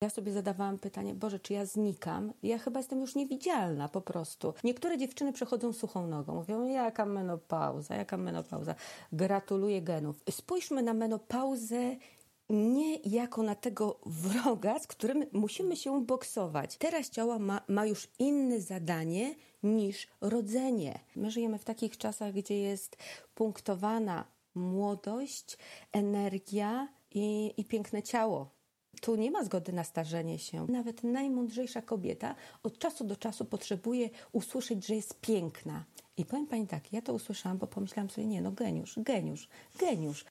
Ja sobie zadawałam pytanie, Boże, czy ja znikam? Ja chyba jestem już niewidzialna po prostu. Niektóre dziewczyny przechodzą suchą nogą. Mówią, jaka menopauza. Gratuluję genów. Spójrzmy na menopauzę nie jako na tego wroga, z którym musimy się boksować. Teraz ciało ma już inne zadanie niż rodzenie. My żyjemy w takich czasach, gdzie jest punktowana młodość, energia i piękne ciało. Tu nie ma zgody na starzenie się. Nawet najmądrzejsza kobieta od czasu do czasu potrzebuje usłyszeć, że jest piękna. I powiem pani tak, ja to usłyszałam, bo pomyślałam sobie, geniusz.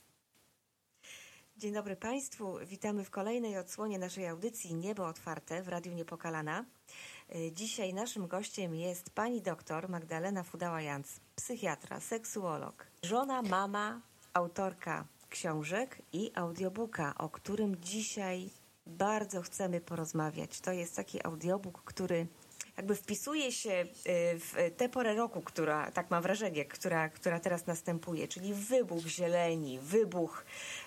Dzień dobry Państwu, witamy w kolejnej odsłonie naszej audycji Niebo Otwarte w Radiu Niepokalana. Dzisiaj naszym gościem jest pani doktor Magdalena Fudała-Janc, psychiatra, seksuolog, żona, mama, autorka książek i audiobooka, o którym dzisiaj bardzo chcemy porozmawiać. To jest taki audiobook, który jakby wpisuje się w tę porę roku, która, tak mam wrażenie, która teraz następuje, czyli wybuch zieleni, wybuch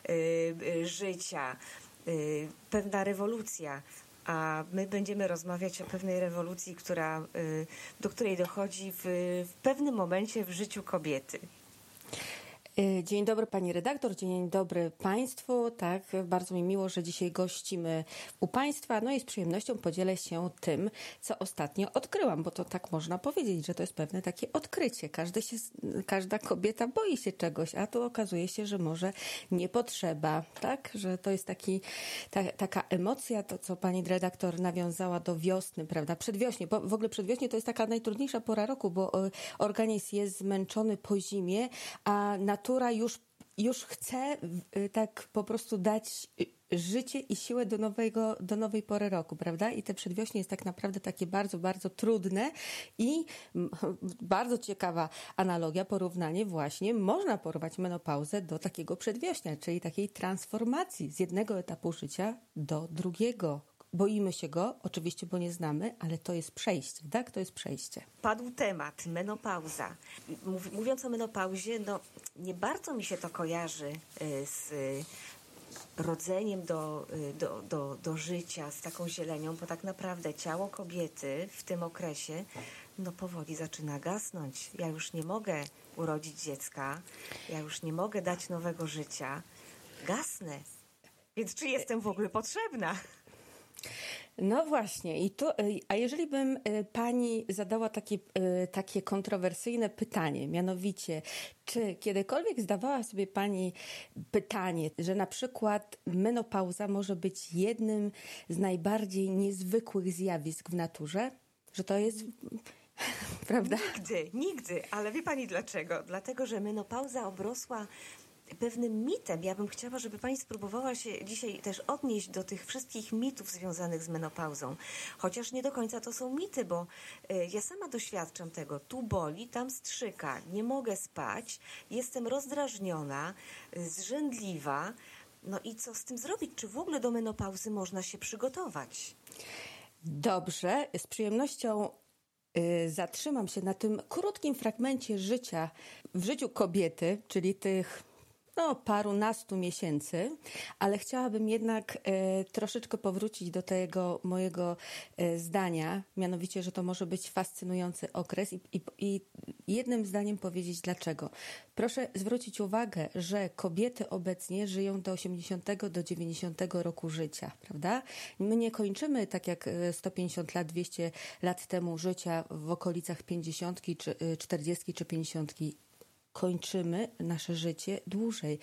życia, pewna rewolucja. A my będziemy rozmawiać o pewnej rewolucji, do której dochodzi w pewnym momencie w życiu kobiety. Dzień dobry pani redaktor, dzień dobry państwu. Tak, bardzo mi miło, że dzisiaj gościmy u państwa. No i z przyjemnością podzielę się tym, co ostatnio odkryłam, bo to tak można powiedzieć, że to jest pewne takie odkrycie. Każda kobieta boi się czegoś, a tu okazuje się, że może nie potrzeba, tak? Że to jest taka emocja, to co pani redaktor nawiązała do wiosny, prawda? Przedwiośnie, bo w ogóle przedwiośnie to jest taka najtrudniejsza pora roku, bo organizm jest zmęczony po zimie, a natura już chce tak po prostu dać życie i siłę do nowej pory roku, prawda? I te przedwiośnie jest tak naprawdę takie bardzo, bardzo trudne i bardzo ciekawa analogia, porównanie właśnie, można porwać menopauzę do takiego przedwiośnia, czyli takiej transformacji z jednego etapu życia do drugiego. Boimy się go, oczywiście, bo nie znamy, ale to jest przejście, tak? To jest przejście. Padł temat, menopauza. Mówiąc o menopauzie, no nie bardzo mi się to kojarzy z rodzeniem do życia, z taką zielenią, bo tak naprawdę ciało kobiety w tym okresie no powoli zaczyna gasnąć. Ja już nie mogę urodzić dziecka, ja już nie mogę dać nowego życia. Gasnę. Więc czy jestem w ogóle potrzebna? No właśnie, a jeżeli bym pani zadała takie kontrowersyjne pytanie, mianowicie, czy kiedykolwiek zdawała sobie pani pytanie, że na przykład menopauza może być jednym z najbardziej niezwykłych zjawisk w naturze? Że to jest... Prawda? Nigdy, ale wie pani dlaczego? Dlatego, że menopauza obrosła pewnym mitem. Ja bym chciała, żeby pani spróbowała się dzisiaj też odnieść do tych wszystkich mitów związanych z menopauzą. Chociaż nie do końca to są mity, bo ja sama doświadczam tego. Tu boli, tam strzyka, nie mogę spać, jestem rozdrażniona, zrzędliwa. No i co z tym zrobić? Czy w ogóle do menopauzy można się przygotować? Dobrze, z przyjemnością zatrzymam się na tym krótkim fragmencie życia w życiu kobiety, czyli tych parunastu miesięcy, ale chciałabym jednak troszeczkę powrócić do tego mojego zdania, mianowicie, że to może być fascynujący okres i jednym zdaniem powiedzieć dlaczego. Proszę zwrócić uwagę, że kobiety obecnie żyją do 80, do 90 roku życia, prawda? My nie kończymy tak jak 150 lat, 200 lat temu życia w okolicach 50, czy 40 czy 50. Kończymy nasze życie dłużej.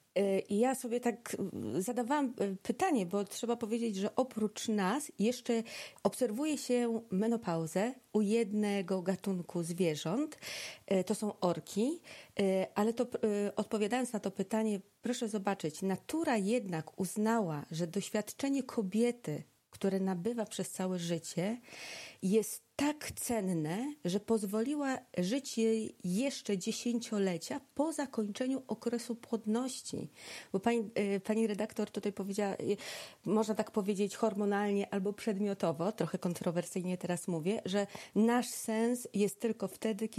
I ja sobie tak zadawałam pytanie, bo trzeba powiedzieć, że oprócz nas jeszcze obserwuje się menopauzę u jednego gatunku zwierząt. To są orki, ale to odpowiadając na to pytanie, proszę zobaczyć, natura jednak uznała, że doświadczenie kobiety, które nabywa przez całe życie, jest tak cenne, że pozwoliła żyć jej jeszcze dziesięciolecia po zakończeniu okresu płodności. Bo pani redaktor tutaj powiedziała, można tak powiedzieć hormonalnie albo przedmiotowo, trochę kontrowersyjnie teraz mówię, że nasz sens jest tylko wtedy,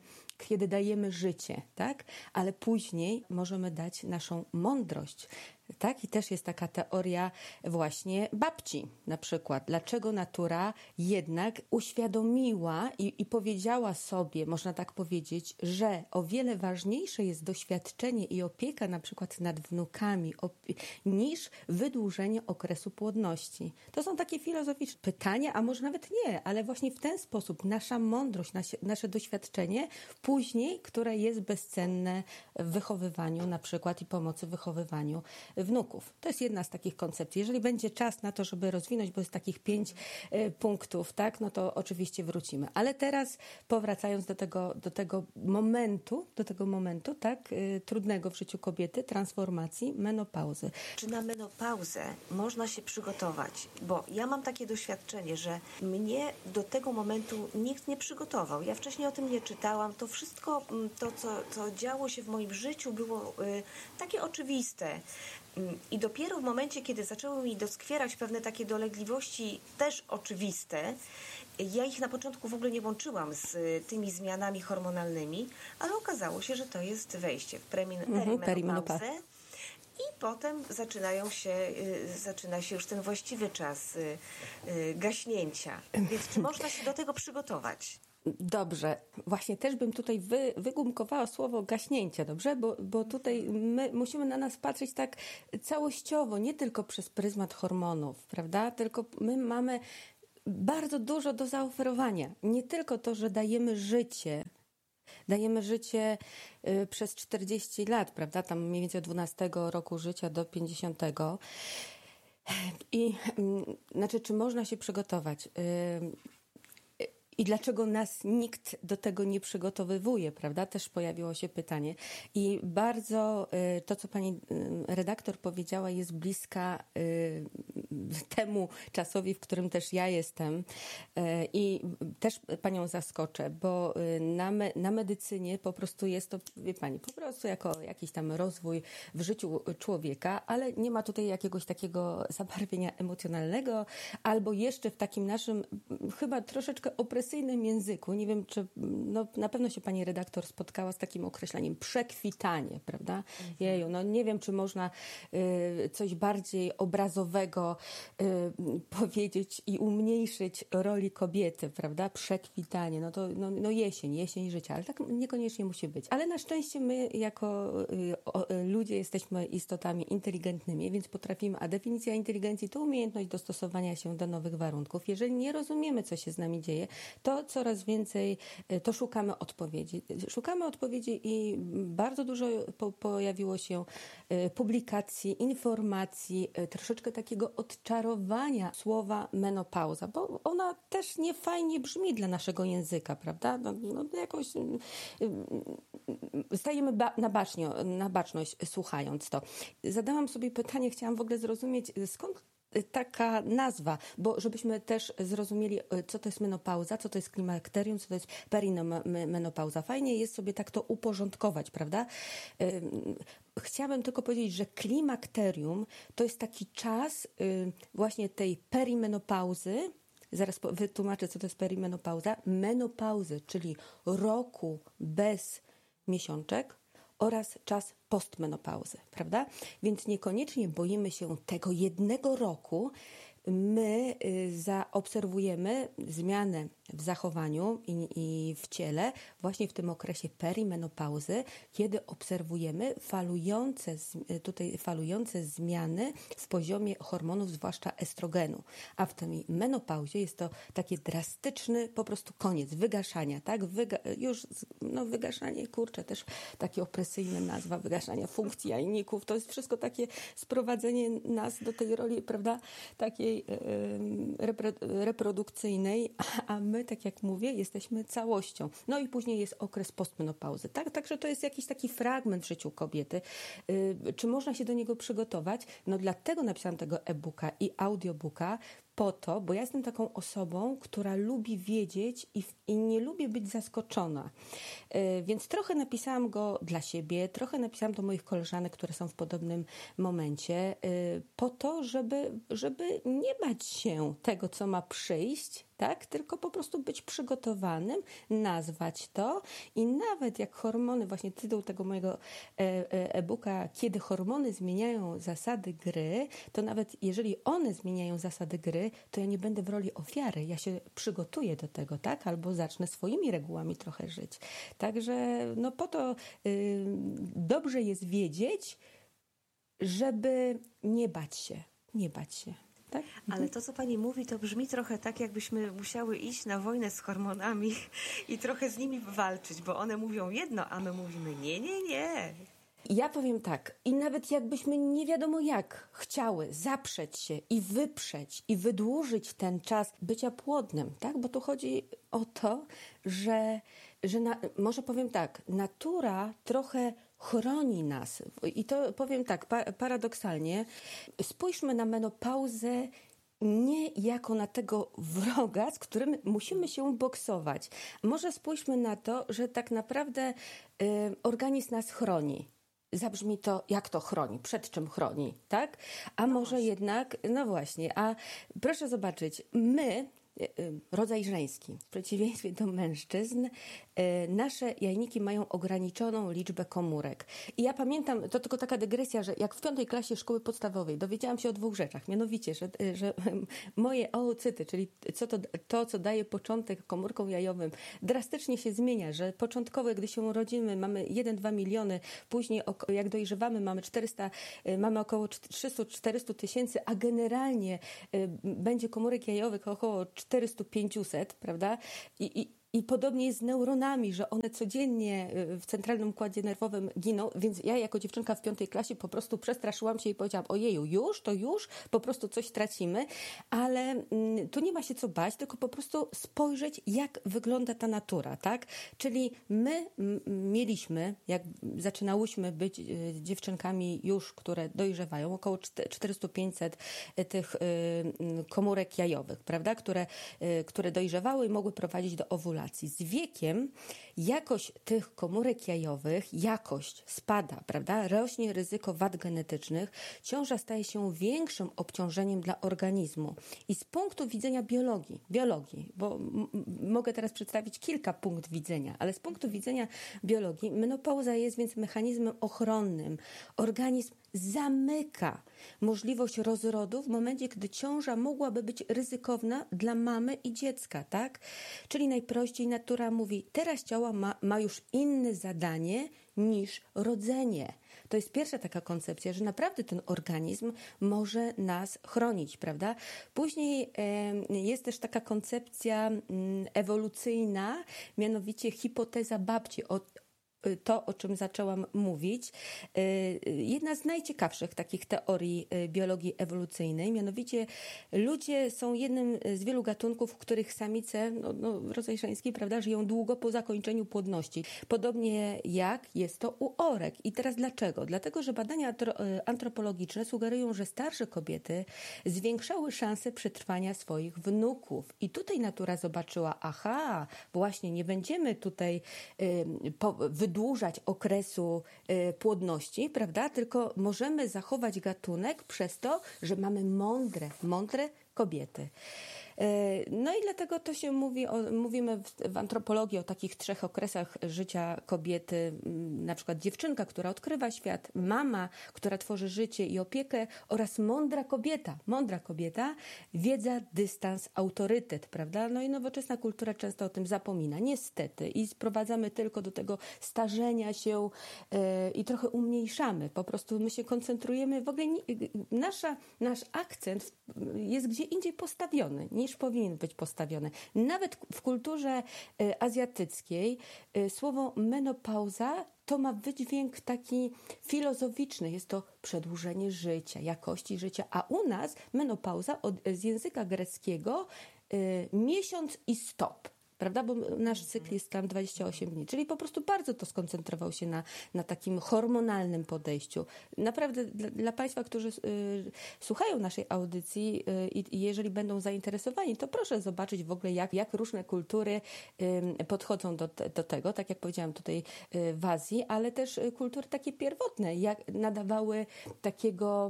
kiedy dajemy życie, tak? Ale później możemy dać naszą mądrość. Tak? I też jest taka teoria właśnie babci na przykład. Dlaczego natura jednak uświadomiła i powiedziała sobie, można tak powiedzieć, że o wiele ważniejsze jest doświadczenie i opieka na przykład nad wnukami niż wydłużenie okresu płodności. To są takie filozoficzne pytania, a może nawet nie, ale właśnie w ten sposób nasza mądrość, nasze doświadczenie później, które jest bezcenne w wychowywaniu na przykład i pomocy w wychowywaniu wnuków. To jest jedna z takich koncepcji. Jeżeli będzie czas na to, żeby rozwinąć, bo jest takich 5 punktów, tak, no to oczywiście wrócimy. Ale teraz powracając do tego momentu, tak, trudnego w życiu kobiety, transformacji, menopauzy. Czy na menopauzę można się przygotować? Bo ja mam takie doświadczenie, że mnie do tego momentu nikt nie przygotował. Ja wcześniej o tym nie czytałam. To wszystko, co działo się w moim życiu, było takie oczywiste. I dopiero w momencie, kiedy zaczęły mi doskwierać pewne takie dolegliwości też oczywiste, ja ich na początku w ogóle nie łączyłam z tymi zmianami hormonalnymi, ale okazało się, że to jest wejście w perimenopauzę. I potem zaczyna się już ten właściwy czas gaśnięcia. Więc czy można się do tego przygotować? Dobrze. Właśnie też bym tutaj wygumkowała słowo gaśnięcia, dobrze? Bo tutaj my musimy na nas patrzeć tak całościowo, nie tylko przez pryzmat hormonów, prawda? Tylko my mamy bardzo dużo do zaoferowania. Nie tylko to, że dajemy życie przez 40 lat, prawda? Tam mniej więcej od 12 roku życia do 50. I znaczy, czy można się przygotować? I dlaczego nas nikt do tego nie przygotowywuje, prawda? Też pojawiło się pytanie. I bardzo to, co pani redaktor powiedziała, jest bliska temu czasowi, w którym też ja jestem. I też panią zaskoczę, bo na medycynie po prostu jest to, wie pani, po prostu jako jakiś tam rozwój w życiu człowieka, ale nie ma tutaj jakiegoś takiego zabarwienia emocjonalnego, albo jeszcze w takim naszym chyba troszeczkę opresyjnym języku, nie wiem, czy na pewno się pani redaktor spotkała z takim określeniem przekwitanie, prawda? Jeju, nie wiem, czy można coś bardziej obrazowego powiedzieć i umniejszyć roli kobiety, prawda? Przekwitanie, jesień życia, ale tak niekoniecznie musi być. Ale na szczęście my jako ludzie jesteśmy istotami inteligentnymi, więc potrafimy, a definicja inteligencji to umiejętność dostosowania się do nowych warunków. Jeżeli nie rozumiemy, co się z nami dzieje, to coraz więcej, to szukamy odpowiedzi. Szukamy odpowiedzi i bardzo dużo pojawiło się publikacji, informacji, troszeczkę takiego odczarowania słowa menopauza, bo ona też nie fajnie brzmi dla naszego języka, prawda? Jakoś stajemy na baczność słuchając to. Zadałam sobie pytanie, chciałam w ogóle zrozumieć, skąd taka nazwa, bo żebyśmy też zrozumieli, co to jest menopauza, co to jest klimakterium, co to jest perimenopauza. Fajnie jest sobie tak to uporządkować, prawda? Chciałabym tylko powiedzieć, że klimakterium to jest taki czas właśnie tej perimenopauzy. Zaraz wytłumaczę, co to jest perimenopauza. Menopauzy, czyli roku bez miesiączek, oraz czas postmenopauzy, prawda? Więc niekoniecznie boimy się tego jednego roku. My zaobserwujemy zmianę w zachowaniu i w ciele właśnie w tym okresie perimenopauzy, kiedy obserwujemy falujące zmiany w poziomie hormonów, zwłaszcza estrogenu. A w tej menopauzie jest to taki drastyczny po prostu koniec, wygaszania, tak? Wygaszanie, też takie opresyjne nazwa, wygaszania funkcji jajników, to jest wszystko takie sprowadzenie nas do tej roli, prawda, takiej reprodukcyjnej, a my, tak jak mówię, jesteśmy całością. No i później jest okres postmenopauzy. Tak? Także to jest jakiś taki fragment w życiu kobiety. Czy można się do niego przygotować? Dlatego napisałam tego e-booka i audiobooka, po to, bo ja jestem taką osobą, która lubi wiedzieć i nie lubię być zaskoczona. Więc trochę napisałam go dla siebie, trochę napisałam do moich koleżanek, które są w podobnym momencie, po to, żeby nie bać się tego, co ma przyjść, tak? Tylko po prostu być przygotowanym, nazwać to i nawet jak hormony, właśnie tytuł tego mojego e-booka, kiedy hormony zmieniają zasady gry, to nawet jeżeli one zmieniają zasady gry, to ja nie będę w roli ofiary, ja się przygotuję do tego, tak? Albo zacznę swoimi regułami trochę żyć. Także no po to dobrze jest wiedzieć, żeby nie bać się. Tak? Ale to, co pani mówi, to brzmi trochę tak, jakbyśmy musiały iść na wojnę z hormonami i trochę z nimi walczyć, bo one mówią jedno, a my mówimy nie. Ja powiem tak, i nawet jakbyśmy nie wiadomo jak chciały zaprzeć się i wyprzeć i wydłużyć ten czas bycia płodnym, tak? Bo tu chodzi o to, że może powiem tak, natura trochę chroni nas. I to powiem tak, paradoksalnie, spójrzmy na menopauzę nie jako na tego wroga, z którym musimy się boksować. Może spójrzmy na to, że tak naprawdę organizm nas chroni. Zabrzmi to, jak to chroni, przed czym chroni, tak? A może właśnie. Jednak, no właśnie, a proszę zobaczyć, my, rodzaj żeński, w przeciwieństwie do mężczyzn, nasze jajniki mają ograniczoną liczbę komórek. I ja pamiętam, to tylko taka dygresja, że jak w 5. klasie szkoły podstawowej dowiedziałam się o 2 rzeczach, mianowicie, że moje oocyty, czyli co daje początek komórkom jajowym, drastycznie się zmienia, że początkowo, gdy się urodzimy, mamy 1-2 miliony, później jak dojrzewamy, mamy około 300-400 tysięcy, a generalnie będzie komórek jajowych około 400-500, prawda? I podobnie jest z neuronami, że one codziennie w centralnym układzie nerwowym giną, więc ja jako dziewczynka w 5. klasie po prostu przestraszyłam się i powiedziałam, ojeju, już, po prostu coś tracimy, ale tu nie ma się co bać, tylko po prostu spojrzeć, jak wygląda ta natura, tak? Czyli my mieliśmy, jak zaczynałyśmy być dziewczynkami już, które dojrzewają, około 400-500 tych komórek jajowych, prawda? Które dojrzewały i mogły prowadzić do owulacji. Z wiekiem jakość tych komórek jajowych, spada, prawda? Rośnie ryzyko wad genetycznych, ciąża staje się większym obciążeniem dla organizmu. I z punktu widzenia biologii, bo mogę teraz przedstawić kilka punktów widzenia, ale z punktu widzenia biologii menopauza jest więc mechanizmem ochronnym. Organizm zamyka możliwość rozrodu w momencie, gdy ciąża mogłaby być ryzykowna dla mamy i dziecka, tak? Czyli najprościej natura mówi, teraz ciało ma już inne zadanie niż rodzenie. To jest pierwsza taka koncepcja, że naprawdę ten organizm może nas chronić, prawda? Później jest też taka koncepcja ewolucyjna, mianowicie hipoteza babci, to, o czym zaczęłam mówić. Jedna z najciekawszych takich teorii biologii ewolucyjnej, mianowicie ludzie są jednym z wielu gatunków, w których samice, rodzaj żeński, prawda, żyją długo po zakończeniu płodności. Podobnie jak jest to u orek. I teraz dlaczego? Dlatego, że badania antropologiczne sugerują, że starsze kobiety zwiększały szanse przetrwania swoich wnuków. I tutaj natura zobaczyła, właśnie nie będziemy tutaj wydłużać okresu płodności, prawda? Tylko możemy zachować gatunek przez to, że mamy mądre kobiety. No i dlatego to się mówimy w antropologii o takich 3 okresach życia kobiety, na przykład dziewczynka, która odkrywa świat, mama, która tworzy życie i opiekę oraz mądra kobieta, wiedza, dystans, autorytet, prawda? No i nowoczesna kultura często o tym zapomina, niestety, i sprowadzamy tylko do tego starzenia się i trochę umniejszamy, po prostu my się koncentrujemy, w ogóle nasz akcent jest gdzie indziej postawiony, niż powinien być postawiony. Nawet w kulturze azjatyckiej słowo menopauza to ma wydźwięk taki filozoficzny. Jest to przedłużenie życia, jakości życia, a u nas menopauza z języka greckiego miesiąc i stop. prawda? Bo nasz cykl jest tam 28 dni, czyli po prostu bardzo to skoncentrował się na takim hormonalnym podejściu. Naprawdę dla Państwa, którzy słuchają naszej audycji i jeżeli będą zainteresowani, to proszę zobaczyć w ogóle, jak różne kultury podchodzą do tego, tak jak powiedziałam tutaj w Azji, ale też kultury takie pierwotne, jak nadawały takiego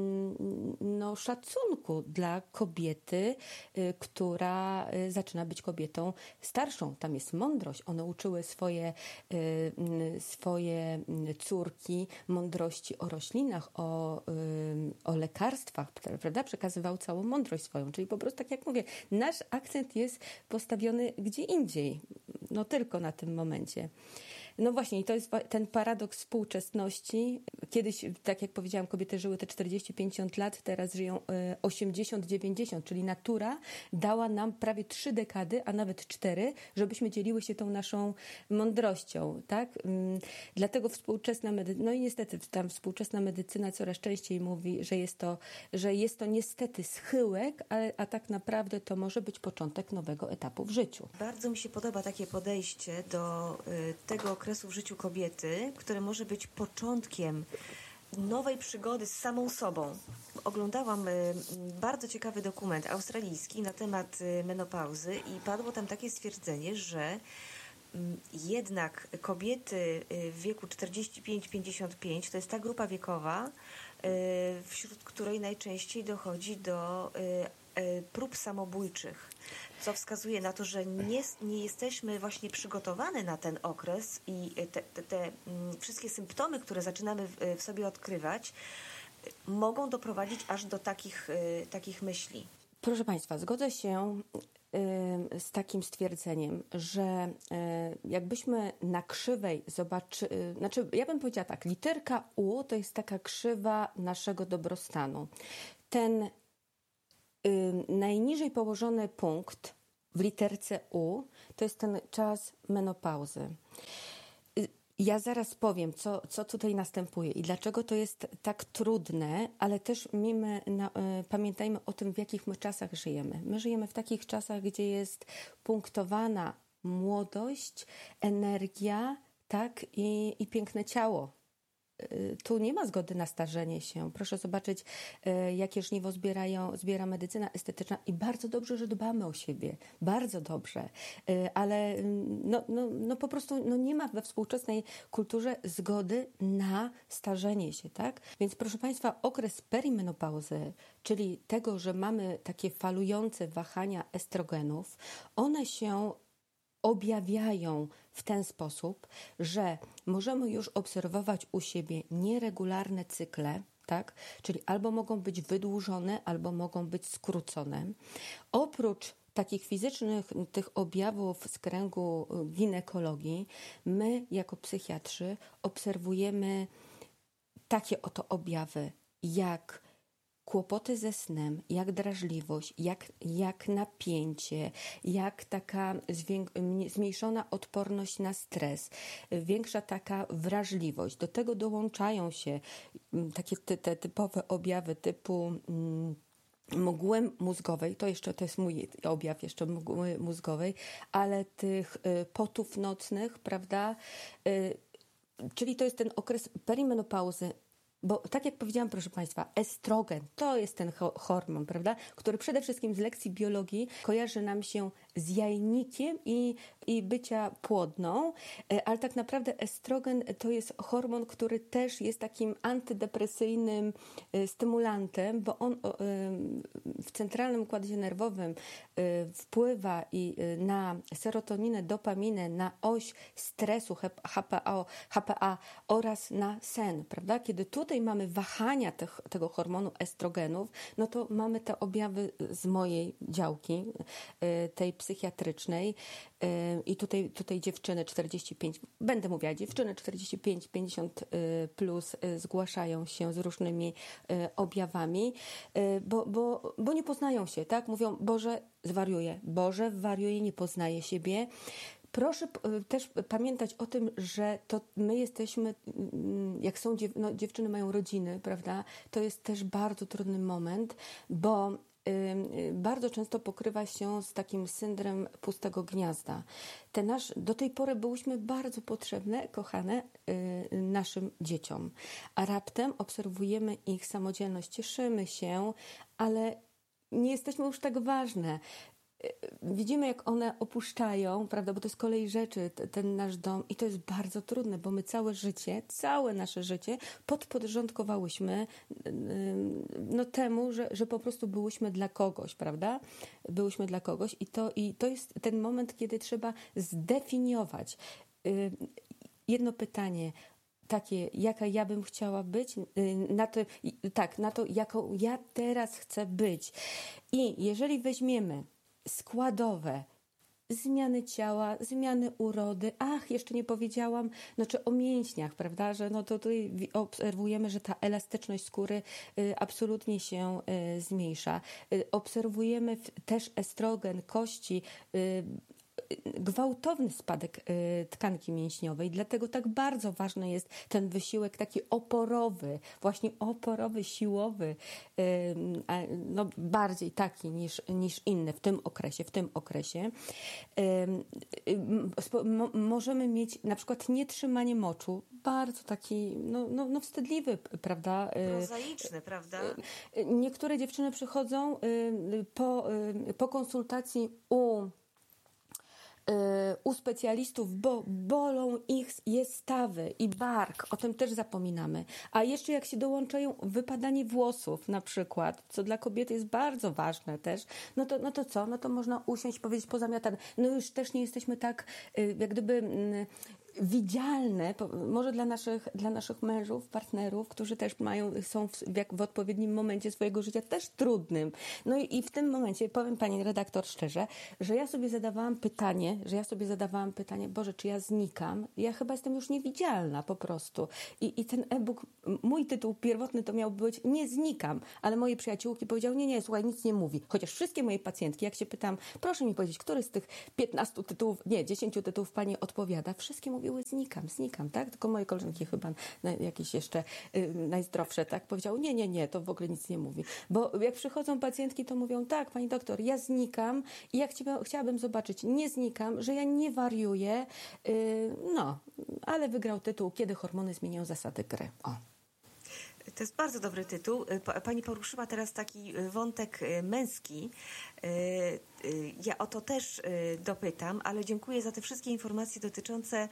szacunku dla kobiety, która zaczyna być kobietą starszą. Tam jest mądrość. One uczyły swoje córki mądrości o roślinach, o lekarstwach, prawda? Przekazywał całą mądrość swoją. Czyli po prostu, tak jak mówię, nasz akcent jest postawiony gdzie indziej. No tylko na tym momencie. No właśnie, i to jest ten paradoks współczesności. Kiedyś, tak jak powiedziałam, kobiety żyły te 40-50 lat, teraz żyją 80-90, czyli natura dała nam prawie 3 dekady, a nawet 4, żebyśmy dzieliły się tą naszą mądrością, tak? Dlatego współczesna medycyna, no i niestety tam współczesna medycyna coraz częściej mówi, że jest to niestety schyłek, a tak naprawdę to może być początek nowego etapu w życiu. Bardzo mi się podoba takie podejście do tego okresu w życiu kobiety, które może być początkiem nowej przygody z samą sobą. Oglądałam bardzo ciekawy dokument australijski na temat menopauzy i padło tam takie stwierdzenie, że jednak kobiety w wieku 45-55 to jest ta grupa wiekowa, wśród której najczęściej dochodzi do prób samobójczych, co wskazuje na to, że nie jesteśmy właśnie przygotowane na ten okres i te wszystkie symptomy, które zaczynamy w sobie odkrywać, mogą doprowadzić aż do takich myśli. Proszę Państwa, zgodzę się z takim stwierdzeniem, że jakbyśmy na krzywej zobaczyli, znaczy ja bym powiedziała tak, literka U to jest taka krzywa naszego dobrostanu. Ten najniżej położony punkt w literce U to jest ten czas menopauzy. Ja zaraz powiem, co tutaj następuje i dlaczego to jest tak trudne, ale też pamiętajmy o tym, w jakich my czasach żyjemy. My żyjemy w takich czasach, gdzie jest punktowana młodość, energia, tak, i piękne ciało. Tu nie ma zgody na starzenie się. Proszę zobaczyć, jakie żniwo zbiera medycyna estetyczna i bardzo dobrze, że dbamy o siebie. Bardzo dobrze. Ale po prostu nie ma we współczesnej kulturze zgody na starzenie się, tak? Więc proszę Państwa, okres perimenopauzy, czyli tego, że mamy takie falujące wahania estrogenów, one się objawiają w ten sposób, że możemy już obserwować u siebie nieregularne cykle, tak? Czyli albo mogą być wydłużone, albo mogą być skrócone. Oprócz takich fizycznych tych objawów z kręgu ginekologii, my jako psychiatrzy obserwujemy takie oto objawy jak kłopoty ze snem, jak drażliwość, jak napięcie, jak taka zmniejszona odporność na stres, większa taka wrażliwość. Do tego dołączają się takie te typowe objawy typu mgły mózgowej, to jest mój objaw jeszcze mgły mózgowej, ale tych potów nocnych, prawda? Czyli to jest ten okres perimenopauzy. Bo tak jak powiedziałam, proszę Państwa, estrogen to jest ten hormon, prawda, który przede wszystkim z lekcji biologii kojarzy nam się z jajnikiem i bycia płodną, ale tak naprawdę estrogen to jest hormon, który też jest takim antydepresyjnym stymulantem, bo on w centralnym układzie nerwowym wpływa na serotoninę, dopaminę, na oś stresu HPA oraz na sen, prawda? Kiedy tutaj mamy wahania tego hormonu estrogenów, no to mamy te objawy z mojej działki, tej psychiatrycznej i tutaj dziewczyny 45, będę mówiła, dziewczyny 45-50 plus zgłaszają się z różnymi objawami, bo nie poznają się, tak? Mówią, Boże, zwariuję, nie poznaję siebie. Proszę też pamiętać o tym, że to my jesteśmy, jak są dziewczyny mają rodziny, prawda, to jest też bardzo trudny moment, bo bardzo często pokrywa się z takim syndromem pustego gniazda. Do tej pory byłyśmy bardzo potrzebne, kochane naszym dzieciom, a raptem obserwujemy ich samodzielność, cieszymy się, ale nie jesteśmy już tak ważne. Widzimy, jak one opuszczają, prawda, bo to jest kolej rzeczy, ten nasz dom i to jest bardzo trudne, bo my całe nasze życie podporządkowałyśmy temu, że po prostu byłyśmy dla kogoś, prawda? Byłyśmy dla kogoś i to jest ten moment, kiedy trzeba zdefiniować. Jedno pytanie, takie, jaka ja bym chciała być, na to, jaką ja teraz chcę być. I jeżeli weźmiemy składowe, zmiany ciała, zmiany urody. Jeszcze nie powiedziałam, czy o mięśniach, prawda, że to tutaj obserwujemy, że ta elastyczność skóry absolutnie się zmniejsza. Obserwujemy też estrogen, kości, gwałtowny spadek tkanki mięśniowej, dlatego tak bardzo ważny jest ten wysiłek taki oporowy, właśnie oporowy, siłowy, bardziej taki niż inny w tym okresie. Możemy mieć na przykład nietrzymanie moczu, bardzo taki wstydliwy, prawda? Prozaiczny, prawda? Niektóre dziewczyny przychodzą po konsultacji u specjalistów, bo bolą ich stawy i bark, o tym też zapominamy. A jeszcze jak się dołączają wypadanie włosów na przykład, co dla kobiety jest bardzo ważne też, to co? To można usiąść, powiedzieć pozamiatane. Już też nie jesteśmy tak jak gdyby widzialne, może dla naszych mężów, partnerów, którzy też są w odpowiednim momencie swojego życia też trudnym. I w tym momencie powiem pani redaktor szczerze, że ja sobie zadawałam pytanie, Boże, czy ja znikam? Ja chyba jestem już niewidzialna po prostu. I ten e-book, mój tytuł pierwotny to miał być Nie znikam, ale moje przyjaciółki powiedziały, nie, słuchaj, nic nie mówi. Chociaż wszystkie moje pacjentki, jak się pytam, proszę mi powiedzieć, który z tych 15 tytułów, 10 tytułów pani odpowiada, wszystkie mówiły znikam, tak? Tylko moje koleżanki chyba jakieś jeszcze najzdrowsze, tak? Powiedziały, nie, to w ogóle nic nie mówi. Bo jak przychodzą pacjentki, to mówią, tak, pani doktor, ja znikam i ja chciałabym zobaczyć, nie znikam, że ja nie wariuję, ale wygrał tytuł Kiedy hormony zmieniają zasady gry. O. To jest bardzo dobry tytuł. Pani poruszyła teraz taki wątek męski. Ja o to też dopytam, ale dziękuję za te wszystkie informacje dotyczące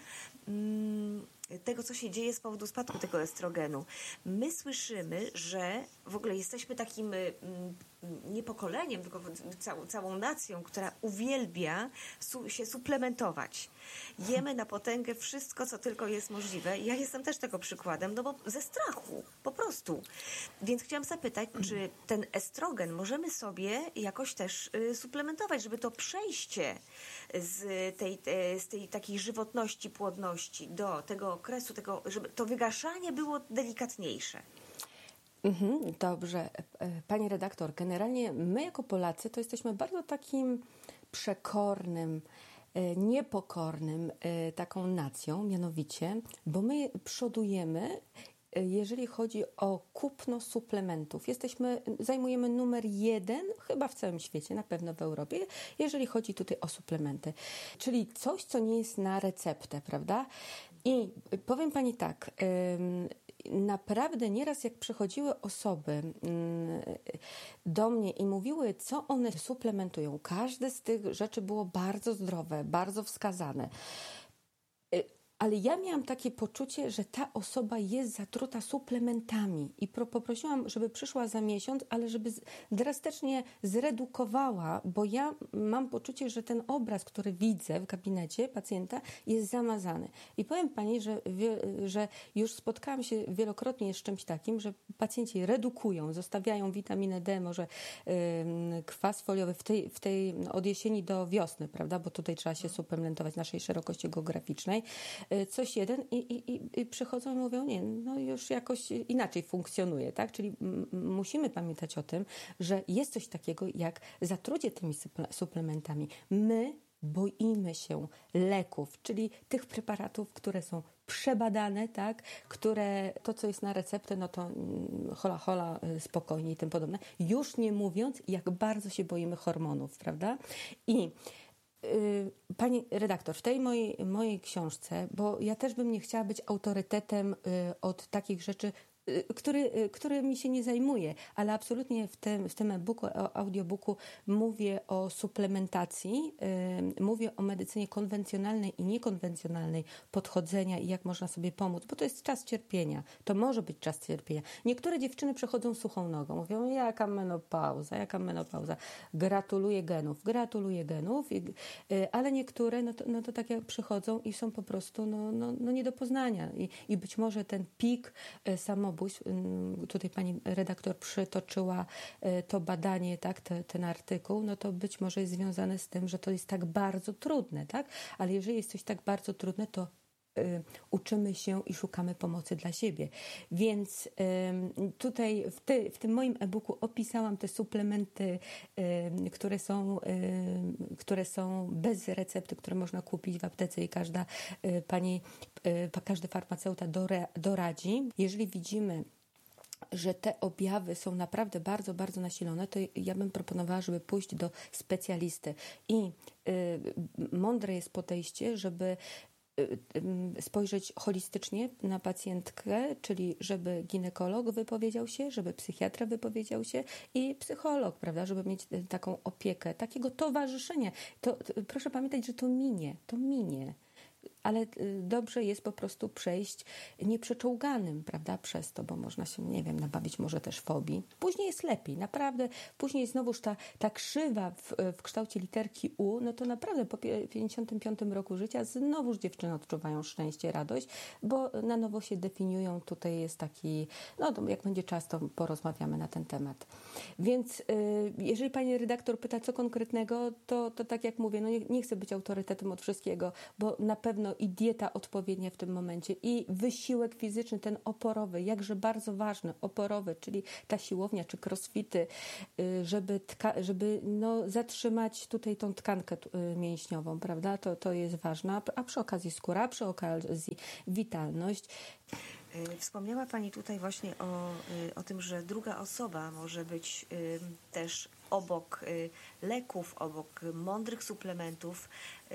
tego, co się dzieje z powodu spadku tego estrogenu. My słyszymy, że w ogóle jesteśmy takim nie pokoleniem, tylko całą nacją, która uwielbia się suplementować. Jemy na potęgę wszystko, co tylko jest możliwe. Ja jestem też tego przykładem, bo ze strachu, po prostu. Więc chciałam zapytać, czy ten estrogen możemy sobie jakoś też suplementować, żeby to przejście z tej takiej żywotności, płodności do tego okresu, żeby to wygaszanie było delikatniejsze. Dobrze. Pani redaktor, generalnie my jako Polacy to jesteśmy bardzo takim przekornym, niepokornym taką nacją, mianowicie, bo my przodujemy, jeżeli chodzi o kupno suplementów. Zajmujemy numer 1, chyba w całym świecie, na pewno w Europie, jeżeli chodzi tutaj o suplementy. Czyli coś, co nie jest na receptę, prawda? I powiem pani tak, naprawdę nieraz jak przychodziły osoby do mnie i mówiły, co one suplementują, każde z tych rzeczy było bardzo zdrowe, bardzo wskazane. Ale ja miałam takie poczucie, że ta osoba jest zatruta suplementami i poprosiłam, żeby przyszła za miesiąc, ale żeby drastycznie zredukowała, bo ja mam poczucie, że ten obraz, który widzę w gabinecie pacjenta, jest zamazany. I powiem pani, że już spotkałam się wielokrotnie z czymś takim, że pacjenci redukują, zostawiają witaminę D, może kwas foliowy od jesieni do wiosny, prawda, bo tutaj trzeba się suplementować naszej szerokości geograficznej. Coś jeden i przychodzą i mówią, już jakoś inaczej funkcjonuje, tak? Czyli musimy pamiętać o tym, że jest coś takiego jak zatrucie tymi suplementami. My boimy się leków, czyli tych preparatów, które są przebadane, tak, które to, co jest na receptę, no to hola, hola, spokojnie i tym podobne. Już nie mówiąc, jak bardzo się boimy hormonów, prawda? I pani redaktor, w tej mojej książce, bo ja też bym nie chciała być autorytetem od takich rzeczy, którymi się nie zajmuję, ale absolutnie w tym e-booku, audiobooku mówię o suplementacji, mówię o medycynie konwencjonalnej i niekonwencjonalnej podchodzenia i jak można sobie pomóc, bo to jest czas cierpienia. To może być czas cierpienia. Niektóre dziewczyny przechodzą suchą nogą, mówią, jaka menopauza. Gratuluję genów, ale niektóre, no to tak jak przychodzą i są po prostu nie do poznania. I być może ten pik samobójstw, tutaj pani redaktor przytoczyła to badanie, tak, ten artykuł, no to być może jest związane z tym, że to jest tak bardzo trudne, tak? Ale jeżeli jest coś tak bardzo trudne, to uczymy się i szukamy pomocy dla siebie. Więc tutaj w tym moim e-booku opisałam te suplementy, które są bez recepty, które można kupić w aptece i każdy farmaceuta doradzi. Jeżeli widzimy, że te objawy są naprawdę bardzo, bardzo nasilone, to ja bym proponowała, żeby pójść do specjalisty. I mądre jest podejście, żeby spojrzeć holistycznie na pacjentkę, czyli żeby ginekolog wypowiedział się, żeby psychiatra wypowiedział się i psycholog, prawda, żeby mieć taką opiekę, takiego towarzyszenia. Proszę pamiętać, że to minie. Ale dobrze jest po prostu przejść nieprzeczołganym, prawda, przez to, bo można się, nie wiem, nabawić może też fobii. Później jest lepiej, naprawdę. Później znowuż ta krzywa w kształcie literki U, no to naprawdę po 55 roku życia znowuż dziewczyny odczuwają szczęście, radość, bo na nowo się definiują. Tutaj jest taki, no to jak będzie czas, to porozmawiamy na ten temat. Więc jeżeli pani redaktor pyta, co konkretnego, to tak jak mówię, no nie chcę być autorytetem od wszystkiego, bo na pewno i dieta odpowiednia w tym momencie, i wysiłek fizyczny, ten oporowy, jakże bardzo ważny, oporowy, czyli ta siłownia czy crossfity, żeby zatrzymać tutaj tą tkankę mięśniową, prawda? To jest ważne, a przy okazji skóra, przy okazji witalność. Wspomniała pani tutaj właśnie o tym, że druga osoba może być też leków, obok mądrych suplementów,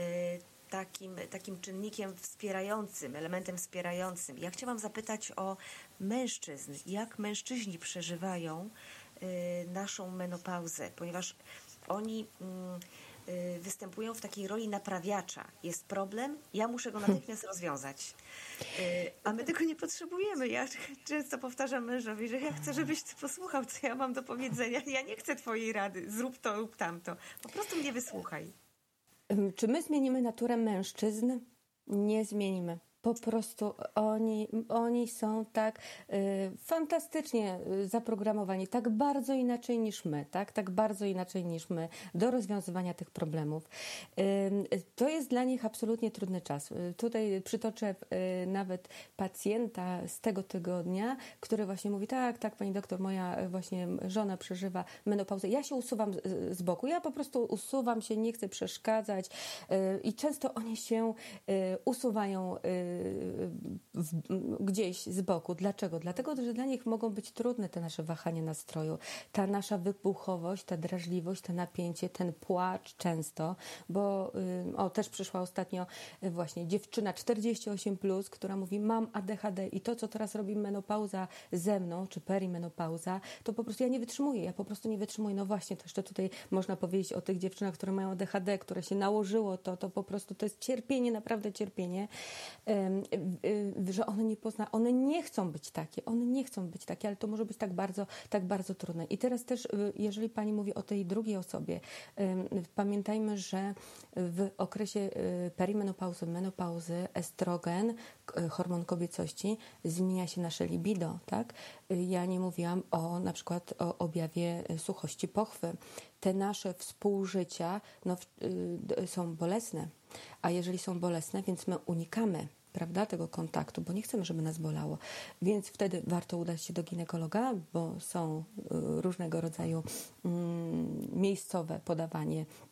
takim czynnikiem wspierającym, elementem wspierającym. Ja chciałam zapytać o mężczyzn. Jak mężczyźni przeżywają naszą menopauzę? Ponieważ oni występują w takiej roli naprawiacza. Jest problem, ja muszę go natychmiast rozwiązać. A my tego nie potrzebujemy. Ja często powtarzam mężowi, że ja chcę, żebyś ty posłuchał, co ja mam do powiedzenia. Ja nie chcę twojej rady. Zrób to lub tamto. Po prostu mnie wysłuchaj. Czy my zmienimy naturę mężczyzn? Nie zmienimy. Po prostu oni są tak fantastycznie zaprogramowani, tak bardzo inaczej niż my, tak bardzo inaczej niż my do rozwiązywania tych problemów. To jest dla nich absolutnie trudny czas. Tutaj przytoczę nawet pacjenta z tego tygodnia, który właśnie mówi, tak, pani doktor, moja właśnie żona przeżywa menopauzę. Ja się usuwam z boku, ja po prostu usuwam się, nie chcę przeszkadzać i często oni się usuwają gdzieś z boku. Dlaczego? Dlatego, że dla nich mogą być trudne te nasze wahania nastroju, ta nasza wybuchowość, ta drażliwość, to napięcie, ten płacz często, bo też przyszła ostatnio właśnie dziewczyna 48+, która mówi, mam ADHD i to, co teraz robi menopauza ze mną, czy perimenopauza, to po prostu ja po prostu nie wytrzymuję. No właśnie, to jeszcze tutaj można powiedzieć o tych dziewczynach, które mają ADHD, które się nałożyło, to po prostu to jest cierpienie, naprawdę cierpienie, że one nie chcą być takie, ale to może być tak bardzo trudne. I teraz też, jeżeli pani mówi o tej drugiej osobie, pamiętajmy, że w okresie perimenopauzy, menopauzy, estrogen, hormon kobiecości, zmienia się nasze libido, tak? Ja nie mówiłam na przykład o objawie suchości pochwy. Te nasze współżycia są bolesne, a jeżeli są bolesne, więc my unikamy, prawda, tego kontaktu, bo nie chcemy, żeby nas bolało. Więc wtedy warto udać się do ginekologa, bo są różnego rodzaju miejscowe podawanie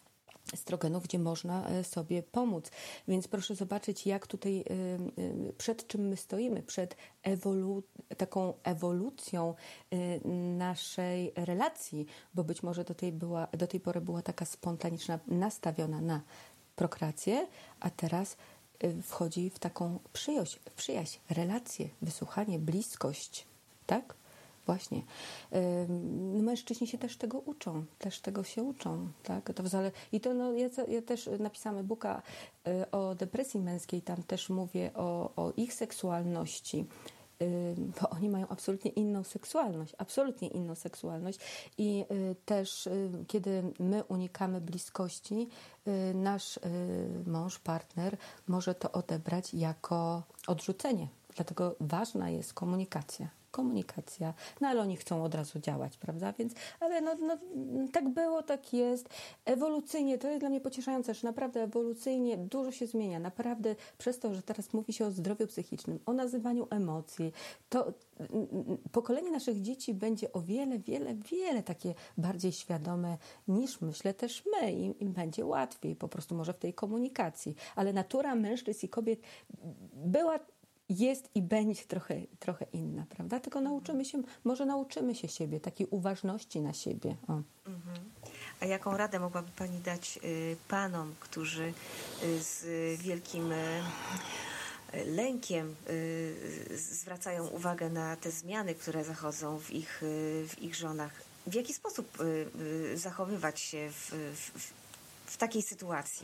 estrogenów, gdzie można sobie pomóc. Więc proszę zobaczyć, jak tutaj, przed czym my stoimy, przed taką ewolucją naszej relacji, bo być może do tej pory była taka spontaniczna, nastawiona na prokreację, a teraz wchodzi w taką przyjaźń, relację, wysłuchanie, bliskość, tak? Właśnie. Mężczyźni się też tego uczą, tak? I to ja też napisałam e-booka o depresji męskiej, tam też mówię o ich seksualności, bo oni mają absolutnie inną seksualność i też kiedy my unikamy bliskości, nasz mąż, partner może to odebrać jako odrzucenie. Dlatego ważna jest komunikacja. No ale oni chcą od razu działać, prawda? Więc, ale tak było, tak jest. Ewolucyjnie, to jest dla mnie pocieszające, że naprawdę ewolucyjnie dużo się zmienia. Naprawdę przez to, że teraz mówi się o zdrowiu psychicznym, o nazywaniu emocji, to pokolenie naszych dzieci będzie o wiele takie bardziej świadome niż myślę też my. I będzie łatwiej po prostu może w tej komunikacji. Ale natura mężczyzn i kobiet jest i będzie trochę inna, prawda? Tylko nauczymy się siebie, takiej uważności na siebie. O. A jaką radę mogłaby Pani dać panom, którzy z wielkim lękiem zwracają uwagę na te zmiany, które zachodzą w ich żonach? W jaki sposób zachowywać się w takiej sytuacji?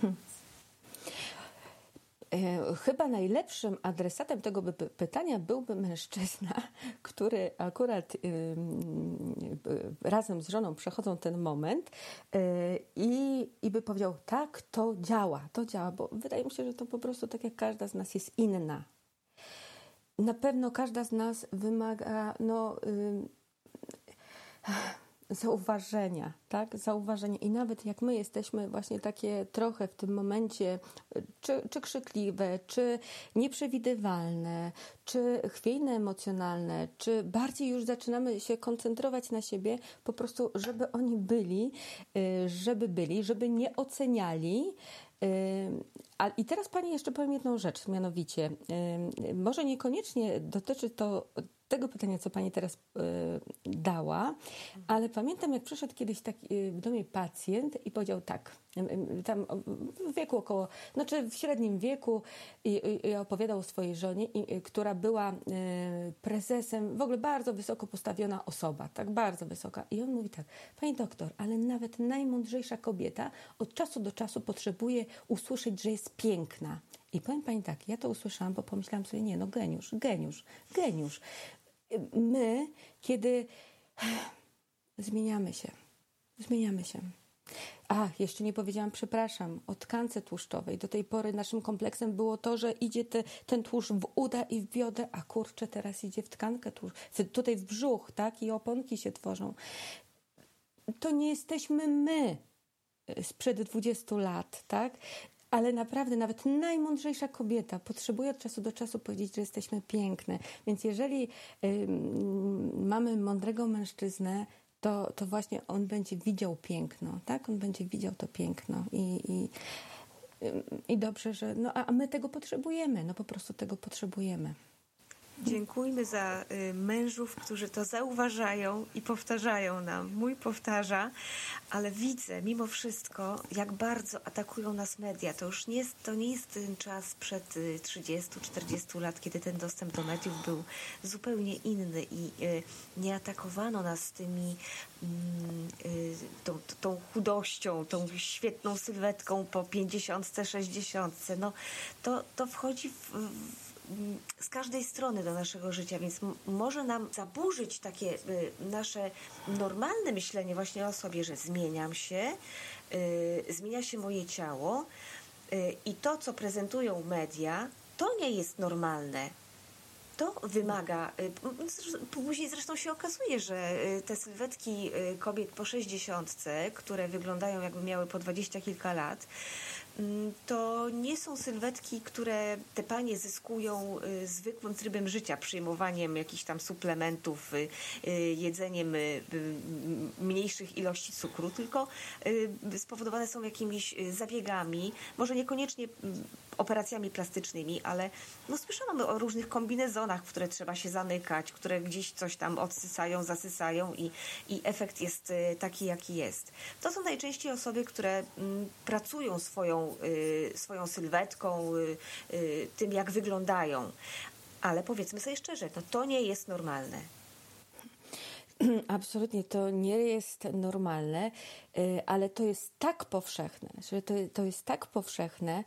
Chyba najlepszym adresatem tego pytania byłby mężczyzna, który akurat razem z żoną przechodzą ten moment i by powiedział, tak, to działa, bo wydaje mi się, że to po prostu tak jak każda z nas jest inna. Na pewno każda z nas wymaga zauważenia, tak? Zauważenia. I nawet jak my jesteśmy właśnie takie trochę w tym momencie czy krzykliwe, czy nieprzewidywalne, czy chwiejne emocjonalne, czy bardziej już zaczynamy się koncentrować na siebie, po prostu żeby oni żeby nie oceniali. I teraz Pani jeszcze powiem jedną rzecz, mianowicie może niekoniecznie dotyczy to tego pytania, co Pani teraz dała, ale pamiętam, jak przyszedł kiedyś do mnie pacjent i powiedział tak, tam w wieku w średnim wieku i opowiadał o swojej żonie, która była prezesem, w ogóle bardzo wysoko postawiona osoba, tak bardzo wysoka. I on mówi tak, Pani doktor, ale nawet najmądrzejsza kobieta od czasu do czasu potrzebuje usłyszeć, że jest piękna. I powiem Pani tak, ja to usłyszałam, bo pomyślałam sobie, geniusz. My, kiedy zmieniamy się. Jeszcze nie powiedziałam, przepraszam, o tkance tłuszczowej. Do tej pory naszym kompleksem było to, że idzie ten tłuszcz w uda i w biodę, a kurczę, teraz idzie w tkankę tutaj w brzuch, tak? I oponki się tworzą. To nie jesteśmy my sprzed 20 lat, tak? Ale naprawdę nawet najmądrzejsza kobieta potrzebuje od czasu do czasu powiedzieć, że jesteśmy piękne. Więc jeżeli mamy mądrego mężczyznę, to właśnie on będzie widział piękno, tak? On będzie widział to piękno i dobrze, że... a my tego potrzebujemy, po prostu tego potrzebujemy. Dziękujmy za mężów, którzy to zauważają i powtarzają nam. Mój powtarza, ale widzę mimo wszystko, jak bardzo atakują nas media. To nie jest ten czas przed 30-40 lat, kiedy ten dostęp do mediów był zupełnie inny i nie atakowano nas tymi tą chudością, tą świetną sylwetką po 50, 60. To wchodzi z każdej strony do naszego życia, więc może nam zaburzyć takie nasze normalne myślenie właśnie o sobie, że zmieniam się, zmienia się moje ciało i to, co prezentują media, to nie jest normalne. To wymaga, później zresztą się okazuje, że te sylwetki kobiet po 60, które wyglądają jakby miały po 20 kilka lat, to nie są sylwetki, które te panie zyskują zwykłym trybem życia, przyjmowaniem jakichś tam suplementów, jedzeniem mniejszych ilości cukru, tylko spowodowane są jakimiś zabiegami, może niekoniecznie operacjami plastycznymi, ale no słyszałam o różnych kombinezonach, w które trzeba się zamykać, które gdzieś coś tam odsysają, zasysają i efekt jest taki, jaki jest. To są najczęściej osoby, które pracują swoją sylwetką, tym jak wyglądają. Ale powiedzmy sobie szczerze, no to nie jest normalne. Absolutnie to nie jest normalne, ale to jest tak powszechne, że to jest tak powszechne,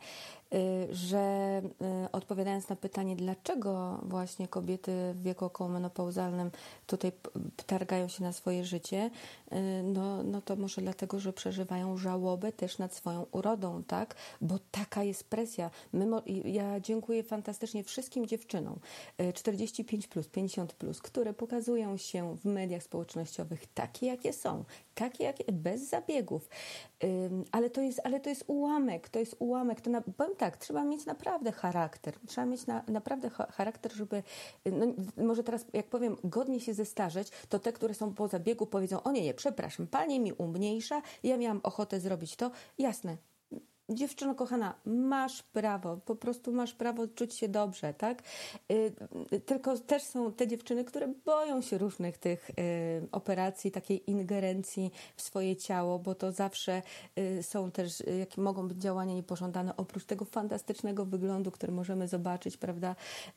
że odpowiadając na pytanie, dlaczego właśnie kobiety w wieku okołomenopauzalnym tutaj targają się na swoje życie, no to może dlatego, że przeżywają żałobę też nad swoją urodą, tak? Bo taka jest presja. Ja dziękuję fantastycznie wszystkim dziewczynom 45+, 50+, które pokazują się w mediach społecznościowych takie, jakie są, bez zabiegów. Ale to jest ułamek, powiem tak, trzeba mieć naprawdę charakter. Trzeba mieć naprawdę charakter, żeby, no, może teraz jak powiem, godnie się zestarzeć, to te, które są po zabiegu, powiedzą: o nie, przepraszam, pani mi umniejsza, ja miałam ochotę zrobić to. Jasne. Dziewczyno kochana, masz prawo, po prostu masz prawo czuć się dobrze, tak? Tylko też są te dziewczyny, które boją się różnych tych operacji, takiej ingerencji w swoje ciało, bo to zawsze są też, jakie mogą być działania niepożądane, oprócz tego fantastycznego wyglądu, który możemy zobaczyć, prawda?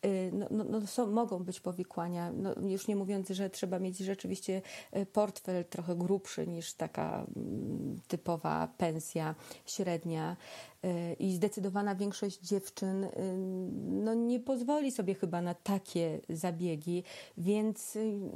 Mogą być powikłania, już nie mówiąc, że trzeba mieć rzeczywiście portfel trochę grubszy niż taka typowa pensja średnia. I zdecydowana większość dziewczyn nie pozwoli sobie chyba na takie zabiegi, więc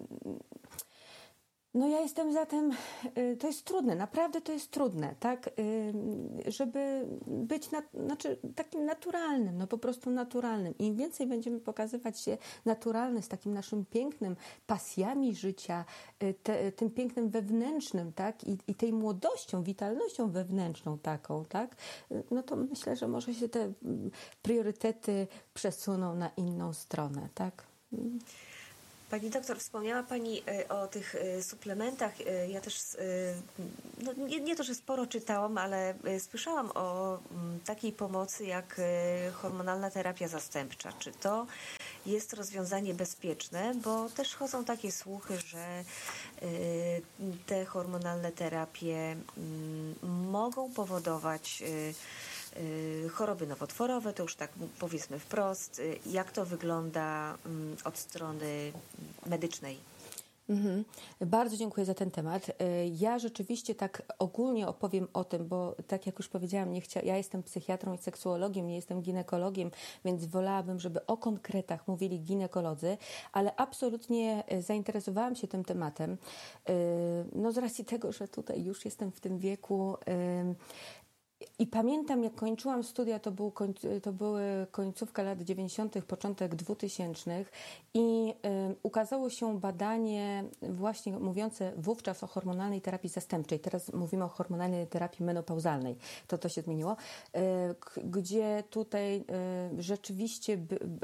ja jestem za tym, to jest trudne, naprawdę to jest trudne, tak, żeby być takim naturalnym, po prostu naturalnym. Im więcej będziemy pokazywać się naturalny z takim naszym pięknym, pasjami życia, tym pięknym wewnętrznym, tak, i tej młodością, witalnością wewnętrzną taką, tak, to myślę, że może się te priorytety przesuną na inną stronę, tak. Pani doktor, wspomniała Pani o tych suplementach. Ja też, nie to, że sporo czytałam, ale słyszałam o takiej pomocy jak hormonalna terapia zastępcza. Czy to jest rozwiązanie bezpieczne? Bo też chodzą takie słuchy, że te hormonalne terapie mogą powodować choroby nowotworowe, to już tak powiedzmy wprost. Jak to wygląda od strony medycznej? Bardzo dziękuję za ten temat. Ja rzeczywiście tak ogólnie opowiem o tym, bo tak jak już powiedziałam, ja jestem psychiatrą i seksuologiem, nie jestem ginekologiem, więc wolałabym, żeby o konkretach mówili ginekolodzy, ale absolutnie zainteresowałam się tym tematem. Z racji tego, że tutaj już jestem w tym wieku. I pamiętam, jak kończyłam studia, to były końcówka lat 90., początek 2000 i ukazało się badanie właśnie mówiące wówczas o hormonalnej terapii zastępczej. Teraz mówimy o hormonalnej terapii menopauzalnej. To się zmieniło. Gdzie tutaj rzeczywiście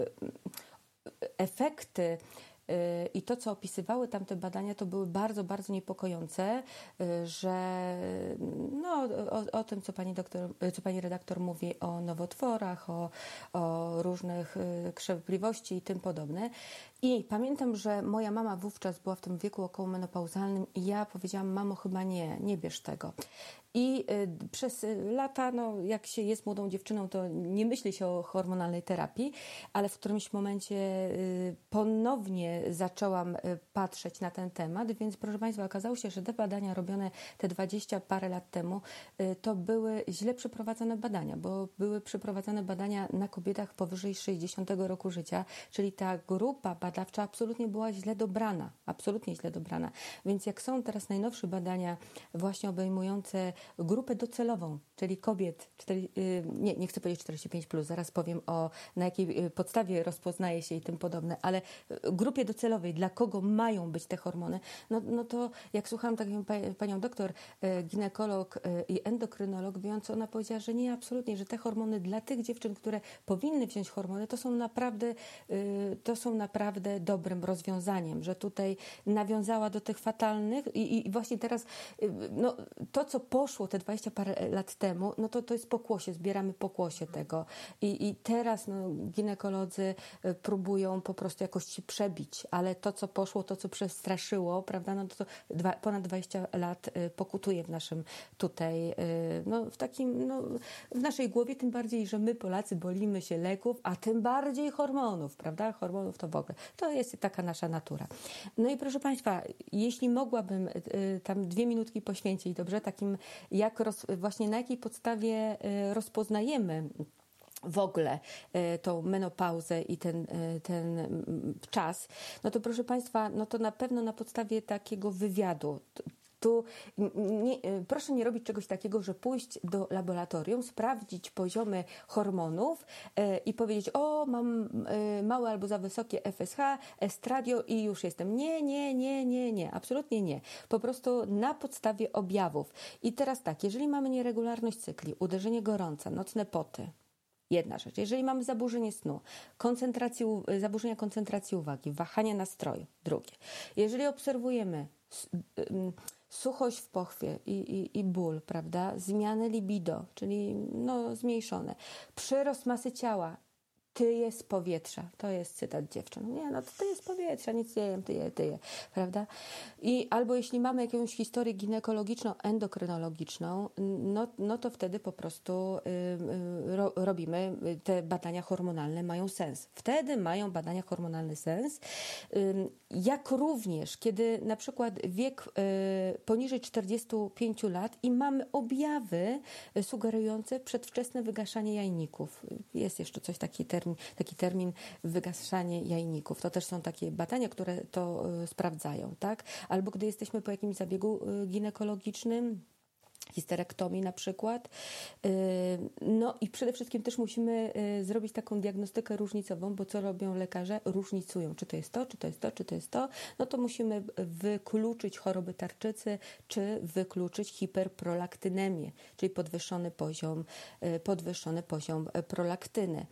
efekty i to, co opisywały tamte badania, to były bardzo, bardzo niepokojące, że o tym, co pani redaktor mówi o nowotworach, o różnych krzewobliwości i tym podobne. I pamiętam, że moja mama wówczas była w tym wieku okołomenopauzalnym i ja powiedziałam: mamo, chyba nie bierz tego. I przez lata, jak się jest młodą dziewczyną, to nie myśli się o hormonalnej terapii, ale w którymś momencie ponownie zaczęłam patrzeć na ten temat, więc proszę Państwa, okazało się, że te badania robione te 20 parę lat temu, to były źle przeprowadzone badania, bo były przeprowadzane badania na kobietach powyżej 60 roku życia, czyli ta grupa badawcza absolutnie była źle dobrana, absolutnie źle dobrana. Więc jak są teraz najnowsze badania właśnie obejmujące grupę docelową, czyli kobiet, nie chcę powiedzieć 45+, zaraz powiem na jakiej podstawie rozpoznaje się i tym podobne, ale grupie docelowej, dla kogo mają być te hormony, no to jak słuchałam taką panią doktor, ginekolog i endokrynolog, mówiąc, ona powiedziała, że nie, absolutnie, że te hormony dla tych dziewczyn, które powinny wziąć hormony, to są naprawdę dobrym rozwiązaniem, że tutaj nawiązała do tych fatalnych i właśnie teraz to, co poszło te 20 parę lat temu, to jest pokłosie, zbieramy pokłosie tego i teraz ginekolodzy próbują po prostu jakoś się przebić, ale to, co poszło, to, co przestraszyło, prawda, to ponad 20 lat pokutuje w naszym tutaj, w naszej głowie, tym bardziej, że my Polacy bolimy się leków, a tym bardziej hormonów, prawda, hormonów to w ogóle, to jest taka nasza natura. No i proszę Państwa, jeśli mogłabym tam 2 minutki poświęcić, dobrze, takim właśnie na jakiej podstawie rozpoznajemy w ogóle tą menopauzę i ten czas, to proszę Państwa, to na pewno na podstawie takiego wywiadu. Tu proszę nie robić czegoś takiego, że pójść do laboratorium, sprawdzić poziomy hormonów i powiedzieć, mam małe albo za wysokie FSH, estradio i już jestem. Nie, absolutnie nie. Po prostu na podstawie objawów. I teraz tak, jeżeli mamy nieregularność cykli, uderzenie gorąca, nocne poty, jedna rzecz. Jeżeli mamy zaburzenie snu, zaburzenia koncentracji uwagi, wahania nastroju, drugie. Jeżeli obserwujemy suchość w pochwie i ból, prawda, zmiany libido, czyli zmniejszone, przyrost masy ciała, tyje z powietrza. To jest cytat dziewczyn. To tyje z powietrza, nic nie jem, tyje, prawda? Albo jeśli mamy jakąś historię ginekologiczną, endokrynologiczną, to wtedy po prostu robimy, te badania hormonalne mają sens. Wtedy mają badania hormonalne sens. Jak również, kiedy na przykład wiek poniżej 45 lat i mamy objawy sugerujące przedwczesne wygaszanie jajników. Jest jeszcze taki termin wygaszanie jajników. To też są takie badania, które to sprawdzają, tak? Albo gdy jesteśmy po jakimś zabiegu ginekologicznym, histerektomii na przykład. I przede wszystkim też musimy zrobić taką diagnostykę różnicową, bo co robią lekarze? Różnicują, czy to jest to, czy to jest to, czy to jest to. To musimy wykluczyć choroby tarczycy, czy wykluczyć hiperprolaktynemię, czyli podwyższony poziom prolaktyny.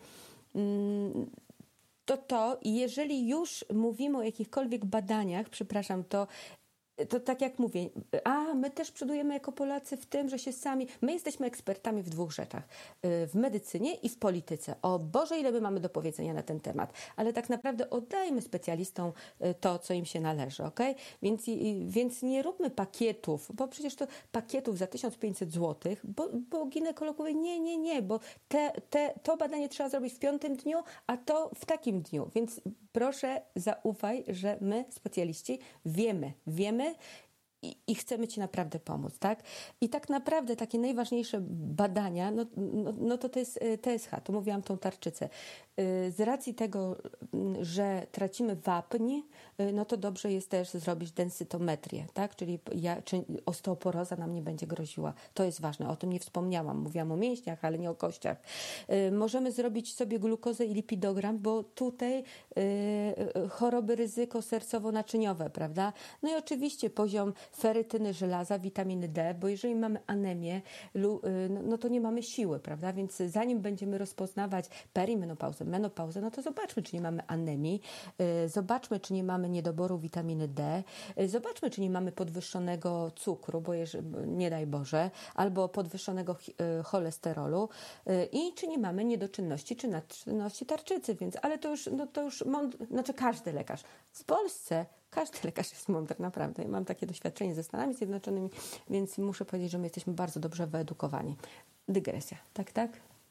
I jeżeli już mówimy o jakichkolwiek badaniach, przepraszam, to tak jak mówię, my też przodujemy jako Polacy w tym, że my jesteśmy ekspertami w 2 rzeczach. W medycynie i w polityce. O Boże, ile my mamy do powiedzenia na ten temat. Ale tak naprawdę oddajmy specjalistom to, co im się należy, okej? Więc nie róbmy pakietów, bo przecież to pakietów za 1500 zł, bo ginekologowie nie, bo to badanie trzeba zrobić w 5. dniu, a to w takim dniu. Więc proszę zaufaj, że my, specjaliści, wiemy i chcemy Ci naprawdę pomóc, tak? I tak naprawdę takie najważniejsze badania, to jest TSH, tu mówiłam tą tarczycę. Z racji tego, że tracimy wapń, to dobrze jest też zrobić densytometrię, tak? Czyli czy osteoporoza nam nie będzie groziła. To jest ważne, o tym nie wspomniałam. Mówiłam o mięśniach, ale nie o kościach. Możemy zrobić sobie glukozę i lipidogram, bo tutaj choroby ryzyko sercowo-naczyniowe, prawda? I oczywiście poziom ferytyny, żelaza, witaminy D, bo jeżeli mamy anemię, to nie mamy siły, prawda? Więc zanim będziemy rozpoznawać perimenopauzę, menopauzę, to zobaczmy, czy nie mamy anemii, zobaczmy, czy nie mamy niedoboru witaminy D, zobaczmy, czy nie mamy podwyższonego cukru, bo nie daj Boże, albo podwyższonego cholesterolu i czy nie mamy niedoczynności czy nadczynności tarczycy, ale to już każdy lekarz. W Polsce każdy lekarz jest mądry, naprawdę. Ja mam takie doświadczenie ze Stanami Zjednoczonymi, więc muszę powiedzieć, że my jesteśmy bardzo dobrze wyedukowani. Dygresja, tak?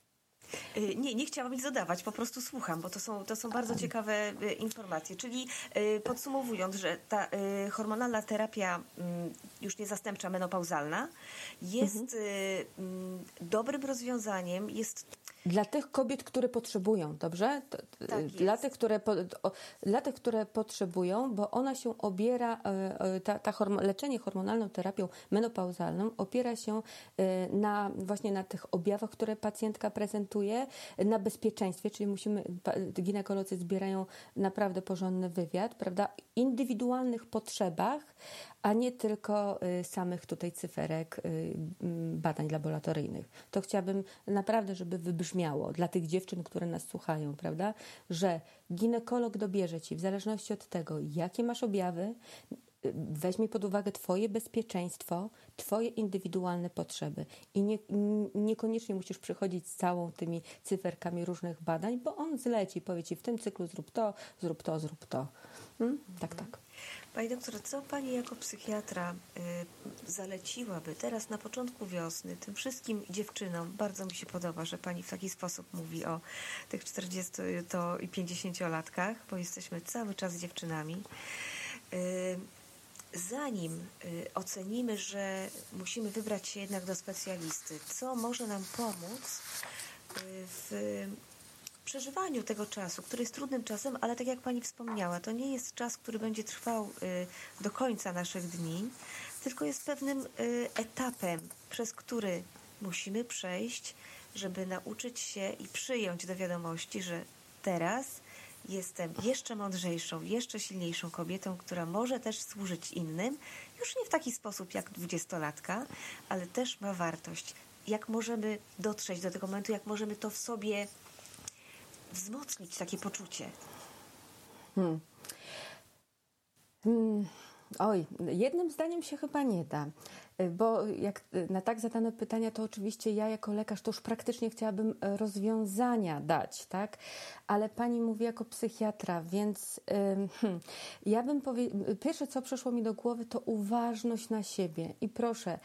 Nie chciałam nic dodawać, po prostu słucham, bo to są bardzo ciekawe informacje. Czyli podsumowując, że ta hormonalna terapia już nie zastępcza menopauzalna jest dobrym rozwiązaniem, jest... Dla tych kobiet, które potrzebują, dobrze? Tak dla tych, które potrzebują, bo ona się obiera, leczenie hormonalną terapią menopauzalną opiera się właśnie na tych objawach, które pacjentka prezentuje, na bezpieczeństwie, czyli ginekolodzy zbierają naprawdę porządny wywiad, prawda? Indywidualnych potrzebach, a nie tylko samych tutaj cyferek badań laboratoryjnych. To chciałabym naprawdę, żeby wybrzmiało dla tych dziewczyn, które nas słuchają, prawda, że ginekolog dobierze ci w zależności od tego, jakie masz objawy, weźmie pod uwagę twoje bezpieczeństwo, twoje indywidualne potrzeby i niekoniecznie musisz przychodzić z całą tymi cyferkami różnych badań, bo on zleci, powie ci w tym cyklu zrób to, zrób to, zrób to. Tak. Pani doktor, co Pani jako psychiatra zaleciłaby teraz na początku wiosny tym wszystkim dziewczynom? Bardzo mi się podoba, że Pani w taki sposób mówi o tych 40 i 50-latkach, bo jesteśmy cały czas dziewczynami. Zanim ocenimy, że musimy wybrać się jednak do specjalisty, co może nam pomóc w przeżywaniu tego czasu, który jest trudnym czasem, ale tak jak Pani wspomniała, to nie jest czas, który będzie trwał do końca naszych dni, tylko jest pewnym etapem, przez który musimy przejść, żeby nauczyć się i przyjąć do wiadomości, że teraz jestem jeszcze mądrzejszą, jeszcze silniejszą kobietą, która może też służyć innym, już nie w taki sposób jak 20-latka, ale też ma wartość. Jak możemy dotrzeć do tego momentu, jak możemy to w sobie wzmocnić, takie poczucie? Oj, jednym zdaniem się chyba nie da, bo jak na tak zadane pytania, to oczywiście ja jako lekarz to już praktycznie chciałabym rozwiązania dać, tak? Ale Pani mówi jako psychiatra, więc ja bym pierwsze co przyszło mi do głowy to uważność na siebie i proszę,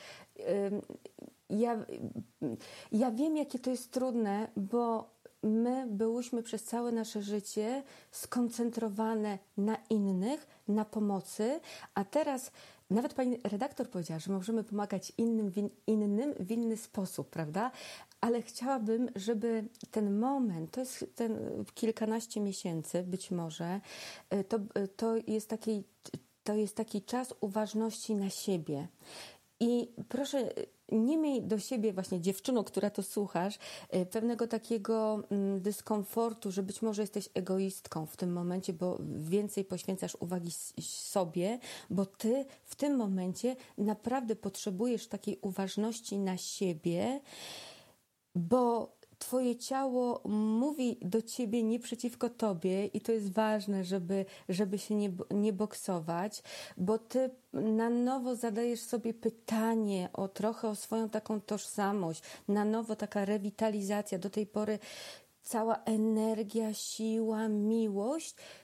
ja wiem jakie to jest trudne, bo my byłyśmy przez całe nasze życie skoncentrowane na innych, na pomocy, a teraz nawet pani redaktor powiedziała, że możemy pomagać innym w inny sposób, prawda? Ale chciałabym, żeby ten moment, to jest ten kilkanaście miesięcy być może, to jest taki czas uważności na siebie. I proszę, nie miej do siebie właśnie dziewczyno, która to słuchasz, pewnego takiego dyskomfortu, że być może jesteś egoistką w tym momencie, bo więcej poświęcasz uwagi sobie, bo ty w tym momencie naprawdę potrzebujesz takiej uważności na siebie, bo twoje ciało mówi do ciebie nie przeciwko tobie i to jest ważne, żeby się nie boksować, bo ty na nowo zadajesz sobie pytanie trochę o swoją taką tożsamość, na nowo taka rewitalizacja, do tej pory cała energia, siła, miłość